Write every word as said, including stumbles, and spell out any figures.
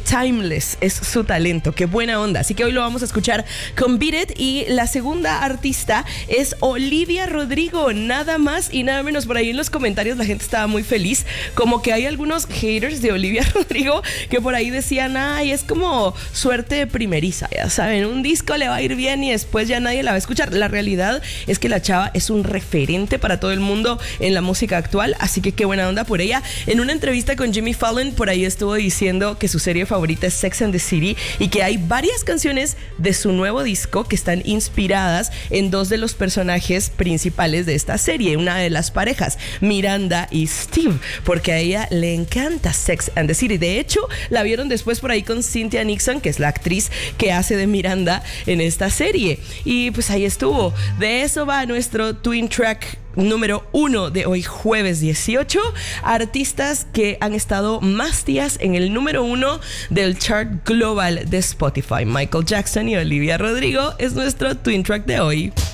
timeless es su talento, qué buena onda. Así que hoy lo vamos a escuchar con Beat It. Y la segunda artista es Olivia Rodrigo, nada más y nada menos. Por ahí en los comentarios la gente estaba muy feliz, como que hay algunos haters de Olivia Rodrigo que por ahí decían, ay, es como suerte de primeriza, ya saben, un disco le va a ir bien y después ya nadie la va a escuchar. La realidad es que la chava es un referente para todo el mundo en la música actual, así que qué buena onda por ella. En una entrevista con Jimmy Fallon, por ahí estuvo diciendo que su serie favorita es Sex and the City y que hay varias canciones de su nuevo disco que están inspiradas en dos de los personajes principales de esta serie, una de las parejas, Miranda y Steve, porque a ella le encanta Sex and the City. De hecho, la vieron después por ahí con Cynthia Nixon, que es la actriz que hace de Miranda en esta serie. Y pues ahí estuvo. De eso va nuestro Twin Track número uno de hoy, jueves dieciocho. Artistas que han estado más días en el número uno del chart global de Spotify. Michael Jackson y Olivia Rodrigo es nuestro Twin Track de hoy.